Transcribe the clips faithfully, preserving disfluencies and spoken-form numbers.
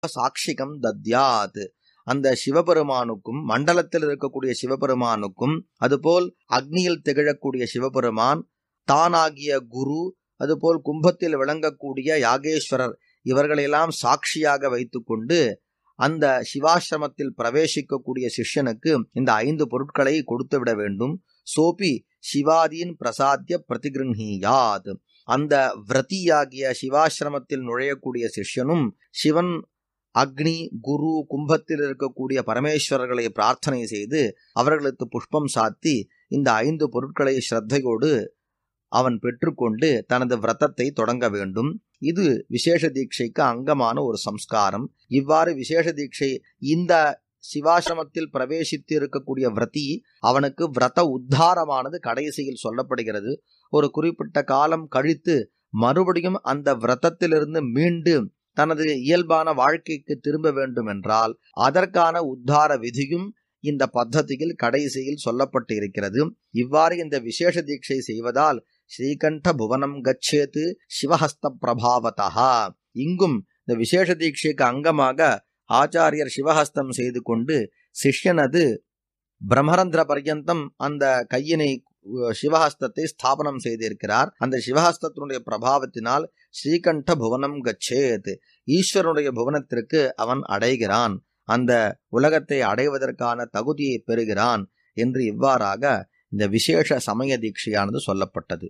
சாட்சிகம் தத்யாத். அந்த சிவபெருமானுக்கும் மண்டலத்தில் இருக்கக்கூடிய சிவபெருமானுக்கும் அதுபோல் அக்னியில் திகழக்கூடிய சிவபெருமான் தானாகிய குரு அதுபோல் கும்பத்தில் விளங்கக்கூடிய யாகேஸ்வரர் இவர்களெல்லாம் சாட்சியாக வைத்துக்கொண்டு அந்த சிவாசிரமத்தில் பிரவேசிக்கக்கூடிய சிஷ்யனுக்கு இந்த ஐந்து பொருட்களை கொடுத்து விட வேண்டும். சோபி சிவாதீன் பிரசாத்திய பிரதிகிருஹீயாத். அந்த விரதியாகிய சிவாசிரமத்தில் நுழையக்கூடிய சிஷ்யனும் சிவன் அக்னி குரு கும்பத்தில் இருக்கக்கூடிய பரமேஸ்வரர்களை பிரார்த்தனை செய்து அவர்களுக்கு புஷ்பம் சாத்தி இந்த ஐந்து பொருட்களை ஸ்ரத்தையோடு அவன் பெற்றுக்கொண்டு தனது விரதத்தை தொடங்க வேண்டும். இது விசேஷ தீட்சைக்கு அங்கமான ஒரு சம்ஸ்காரம். இவ்வாறு விசேஷ தீட்சை இந்த சிவாசிரமத்தில் பிரவேசித்து இருக்கக்கூடிய விரதி அவனுக்கு விரத உத்தாரமானது கடைசியில் சொல்லப்படுகிறது. ஒரு குறிப்பிட்ட காலம் கழித்து மறுபடியும் அந்த விரதத்திலிருந்து மீண்டு தனது இயல்பான வாழ்க்கைக்கு திரும்ப வேண்டும் என்றால் அதற்கான உத்தார விதியும் இந்த பத்ததியில் கடைசியில் சொல்லப்பட்டு இருக்கிறது. இவ்வாறு இந்த விசேஷ தீட்சை செய்வதால் ஸ்ரீகண்ட புவனம் கச்சேத்து சிவஹஸ்த பிரபாவதா. இங்கும் இந்த விசேஷ தீட்சைக்கு அங்கமாக ஆச்சாரியர் சிவஹஸ்தம் செய்து கொண்டு சிஷ்யனது பிரம்மரந்திர பர்யந்தம் அந்த கையினை சிவஹஸ்தத்தை ஸ்தாபனம் செய்திருக்கிறார். அந்த சிவஹஸ்தத்தினுடைய பிரபாவத்தினால் ஸ்ரீகண்ட புவனம் கச்சேத், ஈஸ்வரனுடைய புவனத்திற்கு அவன் அடைகிறான், அந்த உலகத்தை அடைவதற்கான தகுதியை பெறுகிறான் என்று இவ்வாறாக இந்த விசேஷ சமய தீட்சையானது சொல்லப்பட்டது.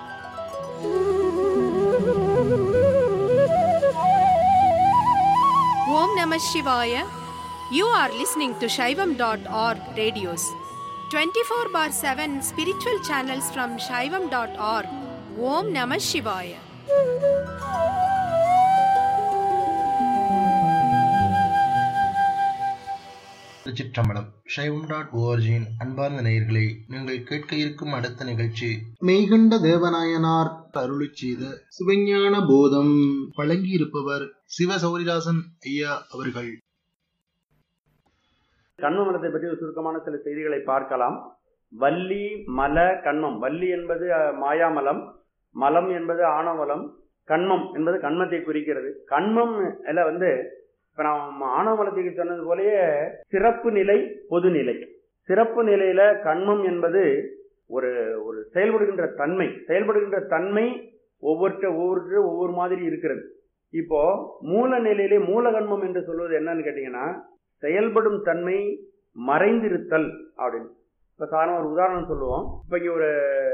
ஓம் நம சிவாய. You are listening to Shaivam dot org radios. twenty-four bar seven spiritual channels from Shaivam dot org. Om Namah Shivaya. Thiruchitrambalam. Shaivam dot ஓஆர்ஜியின் அன்பார்ந்த நேயர்களை, நீங்கள் கேட்க இருக்கும் அடுத்த நிகழ்ச்சி மெய்கண்ட தேவநாயனார் அருளிச் செய்த சிவஞான போதம். வழங்கியிருப்பவர் சிவ சௌரிதாசன் ஐயா அவர்கள். கண்ம மலத்தை பற்றி ஒரு சுருக்கமான சில செய்திகளை பார்க்கலாம். வள்ளி மல கண்மம். வள்ளி என்பது மாயாமலம், மலம் என்பது ஆணவமலம், கண்மம் என்பது கண்மத்தை குறிக்கிறது. கண்மம் எல்லாம் வந்து இப்ப நான் ஆணவமலத்துக்கு சொன்னது போலயே சிறப்பு நிலை பொதுநிலை. சிறப்பு நிலையில கண்மம் என்பது ஒரு ஒரு செயல்படுகின்ற தன்மை. செயல்படுகின்ற தன்மை ஒவ்வொருத்த ஒவ்வொரு ஒவ்வொரு மாதிரி இருக்கிறது. இப்போ மூல நிலையிலே மூல கண்மம் என்று சொல்வது என்னன்னு கேட்டீங்கன்னா செயல்படும் தன்மை மறைந்திருத்தல் அப்படின்னு. இப்ப சாதாரண ஒரு உதாரணம் சொல்லுவோம். இப்ப இங்க ஒரு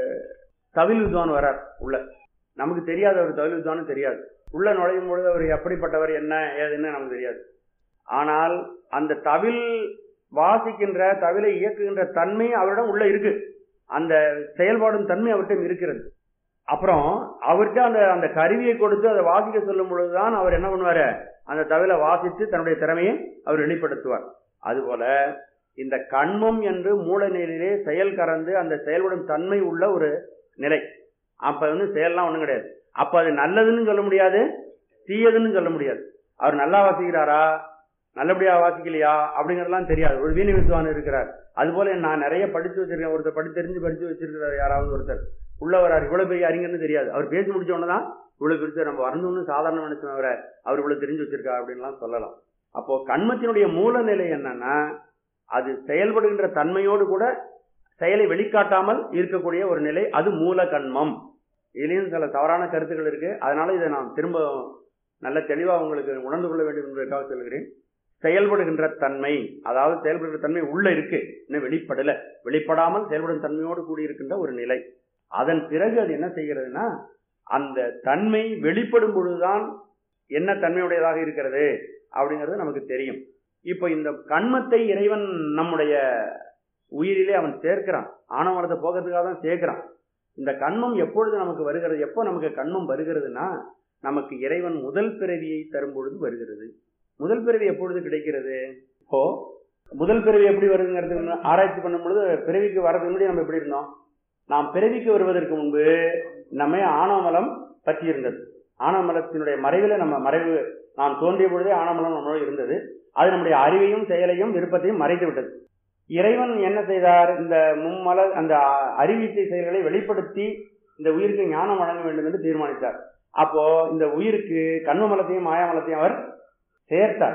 தவில் வித்வான் வரார் உள்ள, நமக்கு தெரியாத ஒரு தவில் வித்வான்னு தெரியாது. உள்ள நுழையும் பொழுது அவர் எப்படிப்பட்டவர் என்ன ஏதுன்னு நமக்கு தெரியாது. ஆனால் அந்த தவில் வாசிக்கின்ற தவிலை இயக்குகின்ற தன்மை அவரிடம் உள்ள இருக்கு. அந்த செயல்பாடும் தன்மை அவர்கிட்ட இருக்கிறது. அப்புறம் அவர்கிட்ட அந்த அந்த கருவியை கொடுத்து அதை வாசிக்க சொல்லும் பொழுதுதான் அவர் என்ன பண்ணுவாரு, அந்த தவிலை வாசித்து தன்னுடைய திறமையை அவர் வெளிப்படுத்துவார். அதுபோல இந்த கண்மம் என்று மூல நிலையிலே செயல் கறந்து அந்த செயல்படும் தன்மை உள்ள ஒரு நிலை. அப்ப வந்து செயல்லாம் ஒண்ணும் கிடையாது. அப்ப அது நல்லதுன்னு சொல்ல முடியாது, தீயதுன்னு சொல்ல முடியாது. அவர் நல்லா வாசிக்கிறாரா நல்லபடியா வாசிக்கலையா அப்படிங்கறதெல்லாம் தெரியாது. ஒரு வீணை வித்வான் இருக்கிறார். அது போல நான் நிறைய படிச்சு வச்சிருக்கேன். ஒருத்தர் படி தெரிஞ்சு படிச்சு வச்சிருக்கிறார். யாராவது ஒருத்தர் உள்ள வரார், இவ்வளவு பெரிய அறிஞர்னு தெரியாது. அவர் பேசி முடிச்ச உடனேதான் இவ்வளவு பெருசு நம்ம வரணும்னு சாதாரண நினைச்சோம். அவரை அவர் இவ்வளவு தெரிஞ்சு வச்சிருக்கா அப்படின்லாம் சொல்லலாம். அப்போ கண்மத்தினுடைய மூல நிலை என்னன்னா அது செயல்படுகின்ற தன்மையோடு கூட செயலை வெளிக்காட்டாமல் இருக்கக்கூடிய ஒரு நிலை, அது மூல கண்மம். இதுலயும் சில தவறான கருத்துக்கள் இருக்கு. அதனால இதை நான் திரும்ப நல்ல தெளிவா உங்களுக்கு உணர்ந்து கொள்ள வேண்டும் என்பதற்காக சொல்கிறேன். செயல்படுகின்ற தன்மை, அதாவது செயல்படுகின்ற தன்மை உள்ள இருக்கு, இன்னும் வெளிப்படல. வெளிப்படாமல் செயல்படும் தன்மையோடு கூடியிருக்கின்ற ஒரு நிலை. அதன் பிறகு அது என்ன செய்கிறதுனா அந்த தன்மை வெளிப்படும் பொழுதுதான் என்ன தன்மையுடையதாக இருக்கிறது அப்படிங்கிறது நமக்கு தெரியும். இப்ப இந்த கண்மத்தை இறைவன் நம்முடைய உயிரிலே அவன் சேர்க்கிறான். ஆணவமலத்தை போகிறதுக்காக தான் சேர்க்கிறான். இந்த கண்மம் எப்பொழுது நமக்கு வருகிறது, எப்போ நமக்கு கண்மம் வருகிறதுனா நமக்கு இறைவன் முதல் பிறவியை தரும் பொழுது வருகிறது. முதல் பிறவி எப்பொழுது கிடைக்கிறது? இப்போ முதல் பிறவி எப்படி வருதுங்கிறது ஆராய்ச்சி பண்ணும் பொழுது பிறவிக்கு வரதுக்கு முன்னாடி நம்ம எப்படி இருந்தோம்? நாம் பிறவிக்கு வருவதற்கு முன்பு நம்ம ஆணவமலம் பற்றி இருந்தது. ஆணவமலத்தினுடைய மறைவில் நம்ம மறைவு நாம் தோன்றிய பொழுதே ஆணவமலம் நம்மளோட இருந்தது. அது நம்முடைய அறிவையும் செயலையும் விருப்பத்தையும் மறைத்து விட்டது. இறைவன் என்ன செய்தார்? இந்த மும்மல அந்த அறிவிச்சை செயல்களை வெளிப்படுத்தி இந்த உயிருக்கு ஞானம் வழங்க வேண்டும் என்று தீர்மானித்தார். அப்போ இந்த உயிருக்கு கண்மமலத்தையும் மாயாமலத்தையும் அவர் சேர்த்தார்.